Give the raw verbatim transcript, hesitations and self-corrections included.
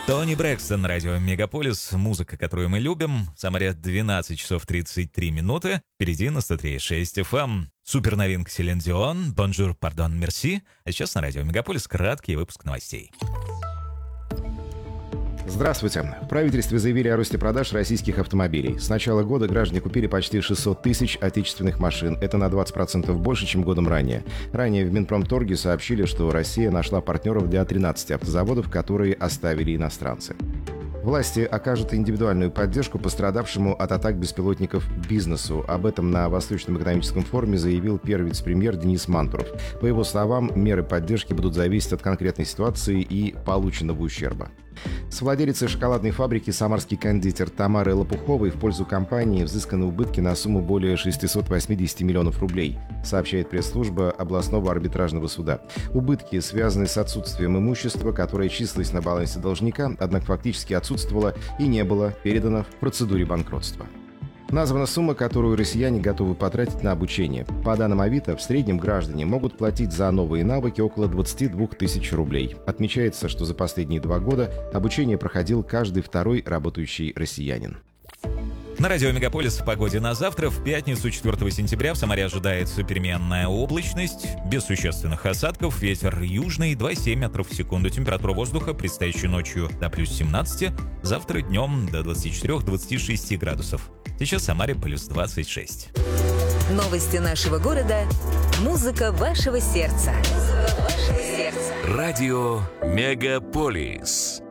Тони Брэкстон, радио Мегаполис, музыка, которую мы любим. В Самаре двенадцать часов тридцать три минуты. Впереди на сто три и шесть эф эм. Супер новинка Селин Дион, Бонжур, пардон, мерси. А сейчас на радио Мегаполис краткий выпуск новостей. Здравствуйте. В правительстве заявили о росте продаж российских автомобилей. С начала года граждане купили почти шестьсот тысяч отечественных машин. Это на двадцать процентов больше, чем годом ранее. Ранее в Минпромторге сообщили, что Россия нашла партнеров для тринадцати автозаводов, которые оставили иностранцы. Власти окажут индивидуальную поддержку пострадавшему от атак беспилотников бизнесу. Об этом на Восточном экономическом форуме заявил первый вице-премьер Денис Мантуров. По его словам, меры поддержки будут зависеть от конкретной ситуации и полученного ущерба. С владелицей шоколадной фабрики «Самарский кондитер» Тамарой Лопуховой в пользу компании взысканы убытки на сумму более шестьсот восемьдесят миллионов рублей, сообщает пресс-служба областного арбитражного суда. Убытки связаны с отсутствием имущества, которое числилось на балансе должника, однако фактически отсутствовало и не было передано в процедуре банкротства. Названа сумма, которую россияне готовы потратить на обучение. По данным Авито, в среднем граждане могут платить за новые навыки около двадцать две тысячи рублей. Отмечается, что за последние два года обучение проходил каждый второй работающий россиянин. На радио Мегаполис о погоде на завтра. В пятницу, четвёртого сентября, в Самаре ожидается переменная облачность, без существенных осадков, ветер южный, два целых семь метров в секунду. Температура воздуха, предстоящей ночью до плюс семнадцати, завтра днем до двадцати четырёх — двадцати шести градусов. Сейчас в Самаре плюс двадцать шесть. Новости нашего города. Музыка вашего сердца. Музыка вашего сердца. Радио Мегаполис.